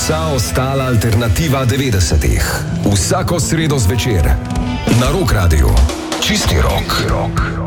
vsa ostala alternativa 90-ih. Vsako sredo zvečer na Rock Radiu. Čisti rock.